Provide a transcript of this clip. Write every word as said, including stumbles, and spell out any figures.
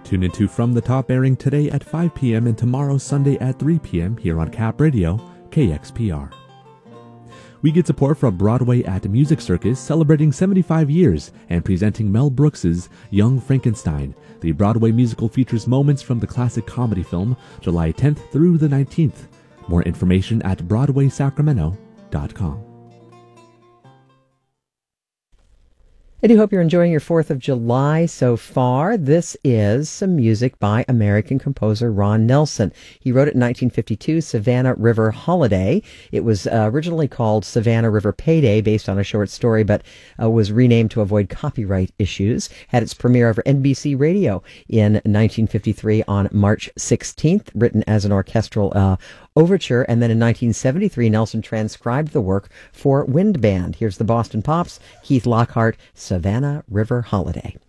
Tune into From the Top, airing today at five p.m. and tomorrow Sunday at three p.m. here on Cap Radio, K X P R. We get support from Broadway at Music Circus, celebrating seventy-five years and presenting Mel Brooks's Young Frankenstein. The Broadway musical features moments from the classic comedy film, July tenth through the nineteenth. More information at broadway sacramento dot com. I do hope you're enjoying your fourth of July so far. This is some music by American composer Ron Nelson. He wrote it in nineteen fifty-two, Savannah River Holiday. It was uh, originally called Savannah River Payday, based on a short story, but uh, was renamed to avoid copyright issues. Had its premiere over N B C Radio in nineteen fifty-three on March sixteenth, written as an orchestral uh, overture, and then in nineteen seventy-three, Nelson transcribed the work for wind band. Here's the Boston Pops, Keith Lockhart, Savannah River Holiday.